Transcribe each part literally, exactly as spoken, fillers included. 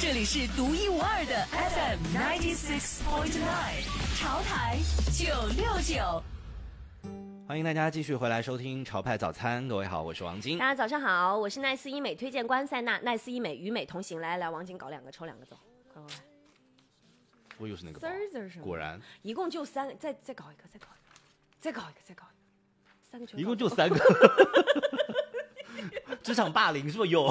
这里是独一无二的 F M ninety six point nine 潮台九六九。 欢迎大家继续回来收听潮派早餐，各位好，我是王晶。 大家早上好，我是奈斯医美推荐官塞娜，奈斯医美与美同行，来来，王晶搞两个，抽两个走，快快快！ 我又是那个滋儿滋儿是吗？ 果然， 一共就三个，再再搞一个，再搞一个，再搞一个，再搞一个，三个全。 一共就三个。职场霸凌是不是有？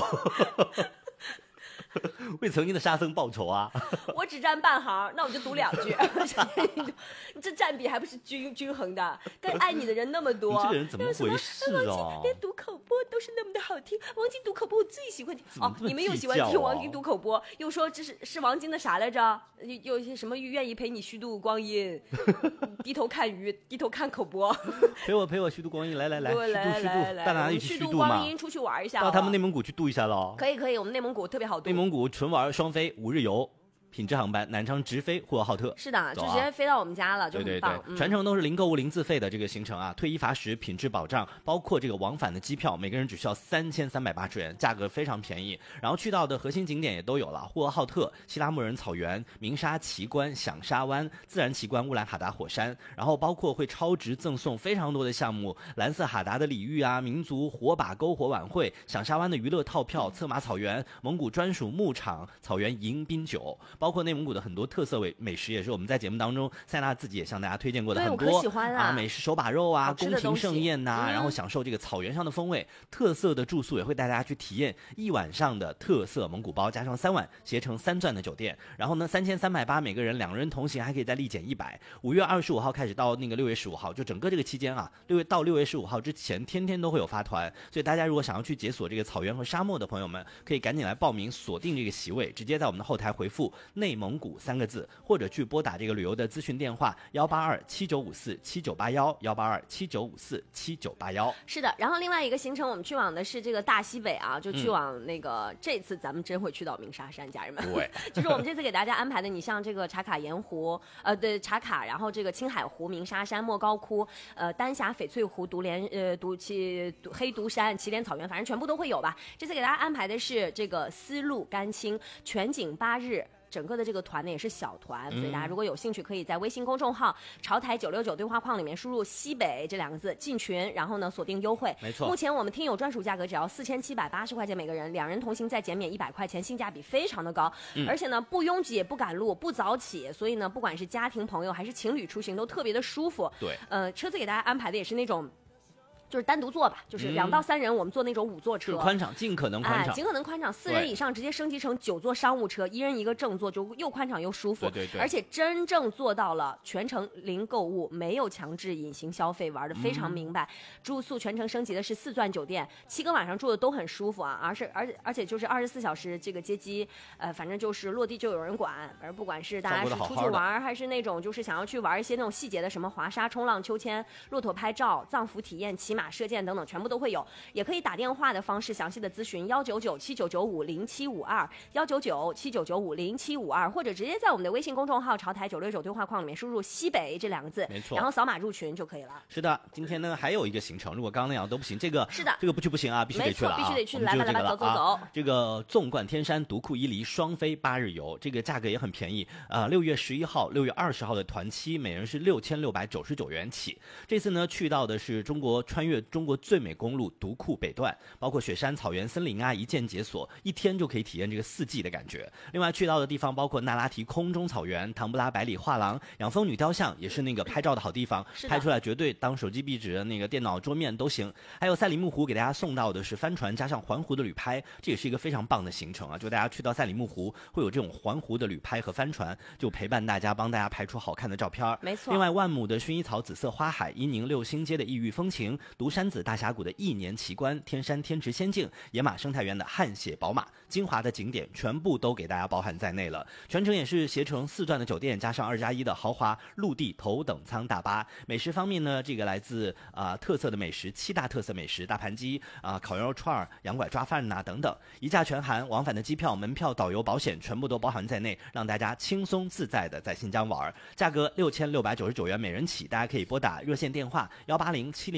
为曾经的沙僧报仇啊！ 我只占半行，那我就读两句。你这占比还不是均均衡的？但爱你的人那么多， 你这个人怎么回事哦？ 连读口播都是那么的好听，王晶读口播我最喜欢听。哦，你们又喜欢听王晶读口播，又说这是是王晶的啥来着？又有些什么愿意陪你虚度光阴，低头看鱼，低头看口播， 陪我陪我虚度光阴，来来来，虚度虚度，到哪里去虚度嘛？ 光阴出去玩一下， 到他们内蒙古去度一下喽。 可以可以，我们内蒙古特别好度。 内蒙古纯玩双飞五日游。品质航班南昌直飞呼和浩特， 是的，就直接飞到我们家了，就很棒。 对对对，全程都是零购物零自费的这个行程啊，退一罚十，品质保障，包括这个往返的机票，每个人只需要三千三百八十元，价格非常便宜。然后去到的核心景点也都有了，呼和浩特、希拉穆仁草原、鸣沙奇观、响沙湾、自然奇观乌兰哈达火山，然后包括会超值赠送非常多的项目，蓝色哈达的礼遇啊，民族火把篝火晚会，响沙湾的娱乐套票，策马草原，蒙古专属牧场，草原迎宾酒，包括内蒙古的很多特色美食，也是我们在节目当中塞娜自己也向大家推荐过的很多啊，美食手把肉啊，宫廷盛宴呐、啊嗯，然后享受这个草原上的风味，特色的住宿也会带大家去体验一晚上的特色蒙古包，加上三晚携程三钻的酒店，然后呢三千三百八每个人，两人同行还可以再立减一百。五月二十五号开始到那个六月十五号，就整个这个期间啊，六月到六月十五号之前，天天都会有发团，所以大家如果想要去解锁这个草原和沙漠的朋友们，可以赶紧来报名，锁定这个席位，直接在我们的后台回复内蒙古三个字，或者去拨打这个旅游的咨询电话幺八二七九五四七九八幺幺八二七九五四七九八幺。 是的，然后另外一个行程我们去往的是这个大西北啊，就去往那个、嗯、这次咱们真会去到鸣沙山，家人们。 对， 就是我们这次给大家安排的，你像这个茶卡盐湖，呃，对，茶卡，然后这个青海湖、鸣沙山、莫高窟，呃，丹霞翡翠湖、独莲呃独旗黑独山、祁连草原，反正全部都会有吧。这次给大家安排的是这个丝路甘青全景八日。整个的这个团呢也是小团，所以大家如果有兴趣，可以在微信公众号“潮台九六九”对话框里面输入“西北”这两个字进群，然后呢锁定优惠。 没错， 目前我们听友专属价格只要四千七百八十块钱每个人，两人同行再减免一百块钱，性价比非常的高、嗯。而且呢不拥挤也不赶路，不早起，所以呢不管是家庭朋友还是情侣出行都特别的舒服。 对， 呃，车子给大家安排的也是那种。就是单独坐吧，就是两到三人，我们坐那种五座车， 就是宽敞，尽可能宽敞， 哎，尽可能宽敞。四人以上直接升级成九座商务车，一人一个正座，就又宽敞又舒服。 对对对， 而且真正做到了全程零购物，没有强制隐形消费，玩的非常明白。嗯、住宿全程升级的是四钻酒店，七个晚上住的都很舒服啊，而是而而且就是二十四小时这个接机，呃，反正就是落地就有人管，而不管是大家是出去玩，还是那种就是想要去玩一些那种细节的，什么滑沙、冲浪、秋千、骆驼拍照、藏服体验、骑马、射箭等等，全部都会有。也可以打电话的方式详细的咨询幺九九七九九五零七五二幺九九七九九五零七五二，或者直接在我们的微信公众号潮台九六九对话框里面输入西北这两个字， 没错， 然后扫码入群就可以了。 是的，今天呢还有一个行程，如果刚刚那样都不行，这个是的， 这个不去不行啊，必须得去了啊， 必须得去，来吧来吧，走走走。 啊、这个纵贯天山独库伊犁双飞八日游，这个价格也很便宜啊，六、呃、月十一号、六月二十号的团期，每人是六千六百九十九元起。这次呢去到的是中国穿越中国最美公路独库北段，包括雪山、草原、森林啊，一键解锁，一天就可以体验这个四季的感觉。另外去到的地方包括那拉提空中草原、唐布拉百里画廊、养蜂女雕像，也是那个拍照的好地方，拍出来绝对当手机壁纸、那个电脑桌面都行。还有赛里木湖，给大家送到的是帆船加上环湖的旅拍，这也是一个非常棒的行程啊！就大家去到赛里木湖，会有这种环湖的旅拍和帆船，就陪伴大家，帮大家拍出好看的照片。 没错。 另外，万亩的薰衣草紫色花海，伊宁六星街的异域风情，独山子大峡谷的亿年奇观，天山天池仙境，野马生态园的汗血宝马，精华的景点全部都给大家包含在内了。全程也是携程四钻的酒店，加上二加一的豪华陆地头等舱大巴。美食方面呢，这个来自啊、呃、特色的美食，七大特色美食，大盘鸡啊、呃、烤羊肉串、羊拐抓饭呐、啊、等等，一价全含，往返的机票、门票、导游、保险全部都包含在内，让大家轻松自在的在新疆玩。价格六千六百九十九元每人起，大家可以拨打热线电话幺八零七零二幺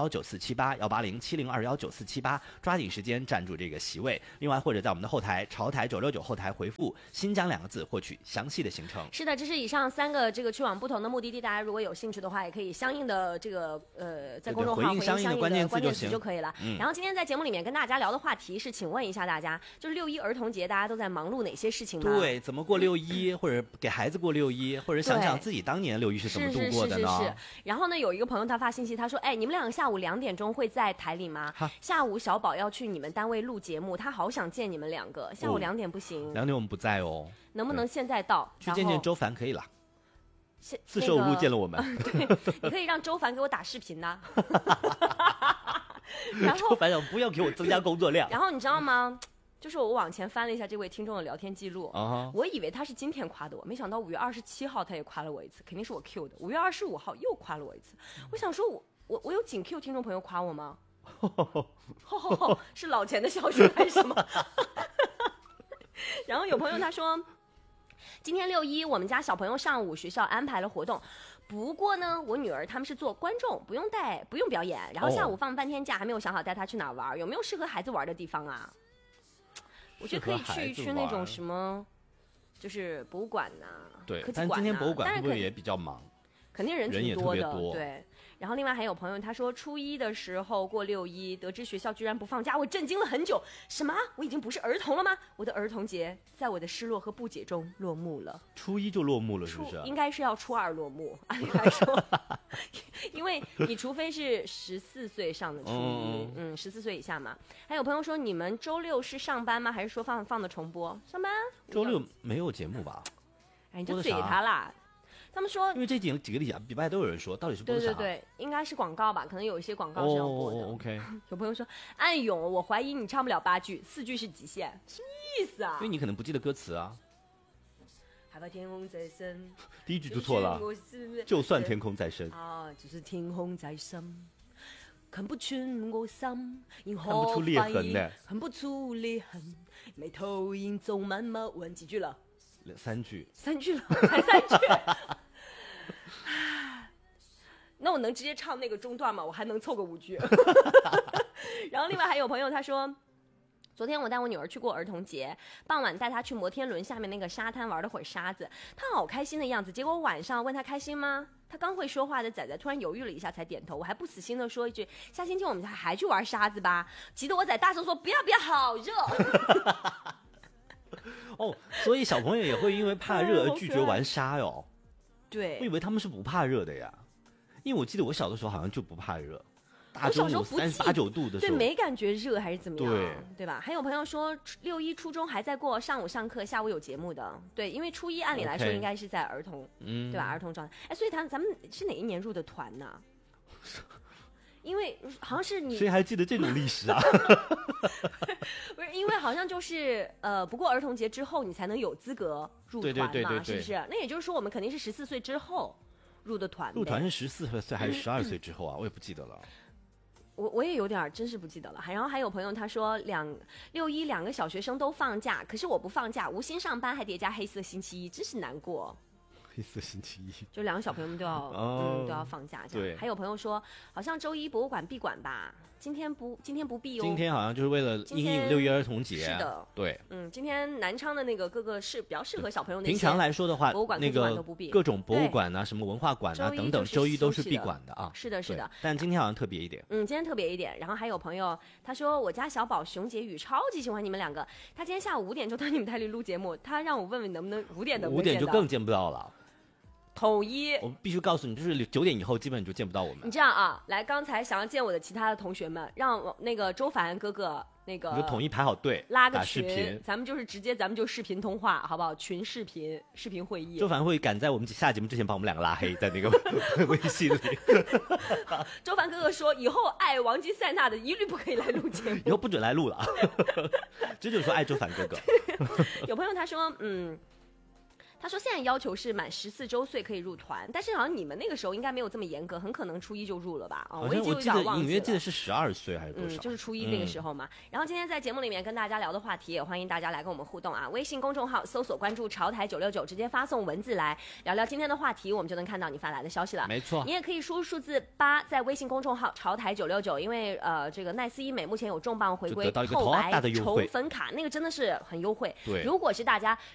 幺九四七八幺八零七零二幺九四七八，抓紧时间占住这个席位。另外，或者在我们的后台潮台九六九后台回复“新疆”两个字，获取详细的行程。 是的，这是以上三个这个去往不同的目的地，大家如果有兴趣的话，也可以相应的这个呃在公众号回应相应的关键词就可以了。嗯、然后今天在节目里面跟大家聊的话题是，请问一下大家，就是六一儿童节，大家都在忙碌哪些事情吗？ 对，怎么过六一，或者给孩子过六一，或者想想自己当年六一是怎么度过的呢？ 是是是是是。然后呢，有一个朋友他发信息，他说：“哎，你们两个下午两点钟会在台里吗？下午小宝要去你们单位录节目，他好想见你们两个。下午两点不行， 两、哦、点我们不在哦。 能不能现在到？ 去见见周凡可以了。四舍五入见了我们。 对，你可以让周凡给我打视频呐。然后周凡想不要给我增加工作量。 然后你知道吗？就是我往前翻了一下这位听众的聊天记录， uh-huh. 我以为他是今天夸的我，没想到五月二十七号他也夸了我一次，肯定是我 Q 的。五月二十五号又夸了我一次，我想说我我我有仅 Q 听众朋友夸我吗？是老钱的小学还是什么？然后有朋友他说，今天六一我们家小朋友上午学校安排了活动，不过呢我女儿他们是做观众，不用带不用表演，然后下午放半天假，还没有想好带她去哪玩，有没有适合孩子玩的地方啊？我觉得可以去去那种什么，就是博物馆呐、啊， 对， 科技馆、啊、 但今天博物馆会不会也比较忙？ 肯定人挺多的， 人也特别多。 对。然后另外还有朋友他说，初一的时候过六一，得知学校居然不放假，我震惊了很久。什么？我已经不是儿童了吗？我的儿童节在我的失落和不解中落幕了。 初一就落幕了，是不是？ 应该是要初二落幕，按理来说，因为你除非是十四岁上的初一，嗯，十四岁以下嘛。还有朋友说，你们周六是上班吗？还是说放放的重播？上班。 周六没有节目吧？ 哎，你就嘴他啦。他们说， 因为这几几个礼礼拜都有人说，到底是播的啥？ 对对对，应该是广告吧，可能有一些广告是要播的。 哦、OK。 有朋友说，暗涌，我怀疑你唱不了八句，四句是极限，什么意思啊？ 因为你可能不记得歌词啊。 海拔天空在深， 第一句就错了。就算天空再深啊，就是天空再深，看不穿我心， 看不出裂痕呢， 看不出裂痕，眉头隐皱慢慢问几句了。 三句， 三句了，才三句。那我能直接唱那个中段吗？我还能凑个五句。然后另外还有朋友他说，昨天我带我女儿去过儿童节，傍晚带她去摩天轮下面那个沙滩玩了会儿沙子，她好开心的样子。结果晚上问她开心吗？她刚会说话的仔仔突然犹豫了一下才点头，我还不死心的说一句，下星期我们家还去玩沙子吧。急得我仔大声说不要不要，好热。 哦，所以小朋友也会因为怕热而拒绝玩沙哟。 对， 我以为他们是不怕热的呀，因为我记得我小的时候好像就不怕热，大中午三十八九度的时候， 对，没感觉热还是怎么样， 对对吧？还有朋友说六一初中还在过，上午上课，下午有节目的，对，因为初一按理来说应该是在儿童，嗯，对吧？儿童状态，哎，所以他咱们是哪一年入的团呢？因为好像是你， 谁还记得这种历史啊？ 不是，因为好像就是呃，不过儿童节之后你才能有资格入团嘛， 对对对对对， 是不是？那也就是说，我们肯定是十四岁之后入的团。 入团是十四岁还是十二岁之后啊？我也不记得了。 我我也有点真是不记得了。然后还有朋友他说两六一两个小学生都放假，可是我不放假，无心上班还叠加黑色星期一，真是难过。 黑色星期一， 就两个小朋友们都要、哦、嗯都要放假这样。 对， 还有朋友说，好像周一博物馆闭馆吧？今天不今天不闭哦。 今天好像就是为了因应六一儿童节。 是的， 对， 嗯，今天南昌的那个各个是比较适合小朋友的。 平常来说的话， 博物馆、 那个各种博物馆啊、什么文化馆啊等等，周一都是闭馆的啊。 是的，是的。 但今天好像特别一点。 嗯，今天特别一点。然后还有朋友他说，我家小宝熊杰宇超级喜欢你们两个，他今天下午五点钟到你们台里录节目，他让我问问能不能五点能不能见到。 五点就更见不到了。 统一， 我必须告诉你，就是九点以后基本你就见不到我们。 你这样啊，来，刚才想要见我的其他的同学们，让那个周凡哥哥那个， 你就统一排好队， 拉个群，视频， 咱们就是直接咱们就视频通话，好不好？群视频，视频会议。 周凡会赶在我们下节目之前把我们两个拉黑在那个微信里。 周凡哥哥说，以后爱王金塞纳的一律不可以来录节目， 以后不准来录了。这就是说爱周凡哥哥。 有朋友他说，嗯。 他说现在要求是满十四周岁可以入团，但是好像你们那个时候应该没有这么严格，很可能初一就入了吧？啊、 好我已经有像我记得点忘记了。 隐约记得是十二岁还是多少？ 嗯，就是初一那个时候嘛。嗯、然后今天在节目里面跟大家聊的话题，也欢迎大家来跟我们互动啊！微信公众号搜索关注潮台九六九，直接发送文字来聊聊今天的话题，我们就能看到你发来的消息了。 没错， 你也可以输数字八在微信公众号潮台九六九，因为呃这个奈斯医美目前有重磅回归透白丑粉卡，那个真的是很优惠。 对， 如果是大家